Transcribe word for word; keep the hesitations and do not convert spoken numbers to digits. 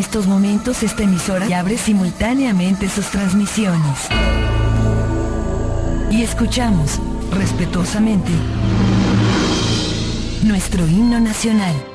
estos momentos esta emisora abre simultáneamente sus transmisiones. Y escuchamos, respetuosamente, nuestro himno nacional.